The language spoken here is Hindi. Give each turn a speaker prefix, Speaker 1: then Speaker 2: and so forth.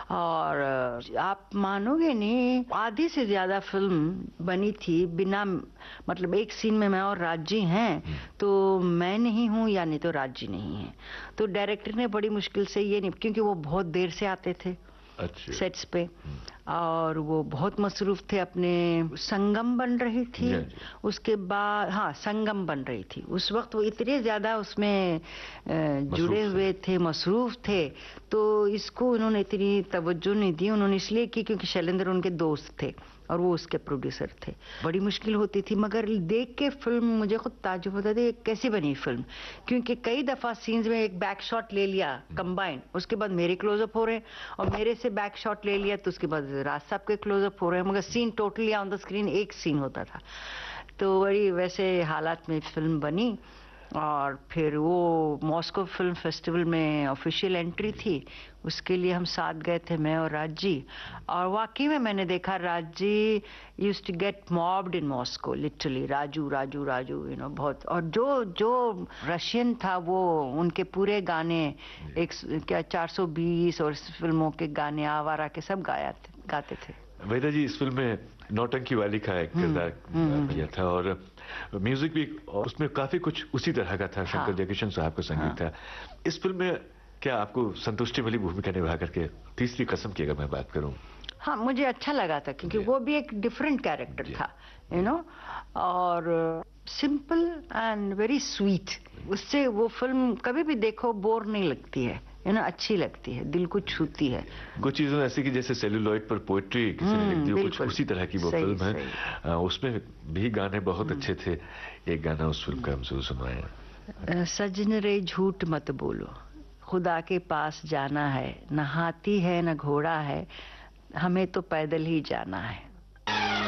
Speaker 1: और आप मानोगे नहीं, आधी से ज्यादा फिल्म बनी थी बिना, मतलब एक सीन में मैं और राजी हैं तो मैं नहीं हूँ या नहीं तो राजी नहीं है। तो डायरेक्टर ने बड़ी मुश्किल से ये नहीं, क्योंकि वो बहुत देर से आते थे सेट्स पे और वो बहुत मसरूफ थे अपने। संगम बन रही थी, उसके बाद हाँ संगम बन रही थी, उस वक्त वो इतने ज्यादा उसमें जुड़े हुए थे, मसरूफ थे, तो इसको उन्होंने इतनी तवज्जो नहीं दी। उन्होंने इसलिए की क्योंकि शैलेंद्र उनके दोस्त थे और वो उसके प्रोड्यूसर थे। बड़ी मुश्किल होती थी, मगर देख के फिल्म मुझे खुद ताज्जुब होता था कैसी बनी फिल्म, क्योंकि कई दफा सीन्स में एक बैक शॉट ले लिया कंबाइन, उसके बाद मेरे क्लोजअप हो रहे हैं और मेरे से बैक शॉट ले लिया तो उसके बाद राज साहब के क्लोजअप हो रहे हैं, मगर scene totally on the screen एक सीन होता था। तो बड़ी वैसे हालात में फिल्म बनी और फिर वो मॉस्को फिल्म फेस्टिवल में ऑफिशियल एंट्री थी, उसके लिए हम साथ गए थे, मैं और राज जी। और वाकई में मैंने देखा Raj ji used to get mopped in Moscow, literally Raju Raju Raju you know बहुत। और जो जो रशियन था वो उनके पूरे गाने एक क्या 420 और फिल्मों के गाने आवारा के सब गाते थे।
Speaker 2: वेदा जी, इस फिल्म में नौटंकी वाली का एक किरदार किया था और म्यूजिक भी उसमें काफी कुछ उसी तरह का था। शंकर जयकिशन साहब का संगीत था। इस फिल्म में क्या आपको संतुष्टि वाली भूमिका निभा करके तीसरी कसम की अगर मैं बात करूं?
Speaker 1: हाँ, मुझे अच्छा लगा था क्योंकि वो भी एक डिफरेंट कैरेक्टर था, यू नो, और सिंपल एंड वेरी स्वीट। उससे वो फिल्म कभी भी देखो बोर नहीं लगती है, यू नो, अच्छी लगती है, दिल को छूती है।
Speaker 2: कुछ चीजें ऐसी कि जैसे सेल्यूलॉइड पर पोएट्री किसी ने लिख दी, कुछ उसी तरह की वो फिल्म है। उसमें भी गाने बहुत अच्छे थे। एक गाना उस फिल्म का हम जरूर सुनवाएं।
Speaker 1: सजन रे झूठ मत बोलो, खुदा के पास जाना है, न हाथी है न घोड़ा है, हमें तो पैदल ही जाना है।